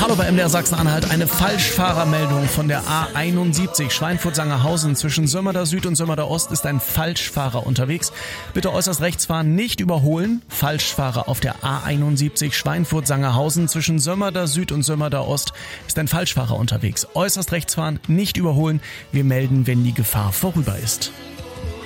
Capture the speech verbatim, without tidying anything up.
Hallo bei M D R Sachsen-Anhalt. Eine Falschfahrermeldung von der A einundsiebzig Schweinfurt-Sangerhausen. Zwischen Sömmerda Süd und Sömmerda Ost ist ein Falschfahrer unterwegs. Bitte äußerst rechts fahren, nicht überholen. Falschfahrer auf der A einundsiebzig Schweinfurt-Sangerhausen. Zwischen Sömmerda Süd und Sömmerda Ost ist ein Falschfahrer unterwegs. Äußerst rechts fahren, nicht überholen. Wir melden, wenn die Gefahr vorüber ist.